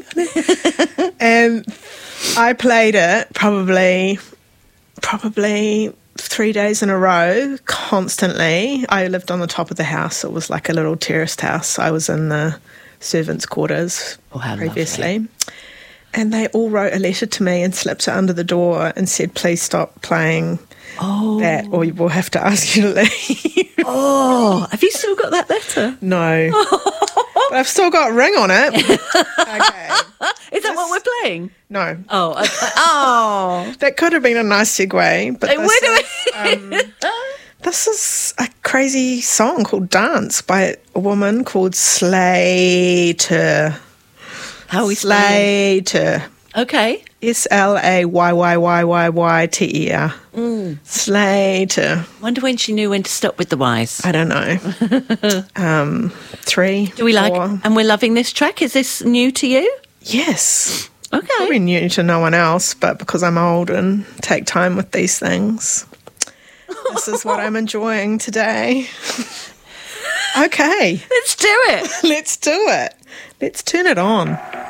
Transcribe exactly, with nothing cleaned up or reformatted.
And I played it probably, probably three days in a row, constantly. I lived on the top of the house. It was like a little terraced house. I was in the servants' quarters oh, how previously. Lovely. And they all wrote a letter to me and slipped it under the door and said, please stop playing oh. that or we'll have to ask you to leave. Oh, have you still got that letter? No. But I've still got a ring on it. Okay. Is that this, what we're playing? No. Oh, okay. Oh. That could have been a nice segue. But it this would have is, um, this is a crazy song called Dance by a woman called Slater. How are we Slater. Okay. S L A Y Y Y Y Y T E R. Mm. Slater. Wonder when she knew when to stop with the Y's. I don't know. um, three. Do we four. like? And we're loving this track. Is this new to you? Yes. Okay. Probably new to no one else, but because I'm old and take time with these things, this is what I'm enjoying today. Okay. Let's do it. Let's do it. Let's turn it on.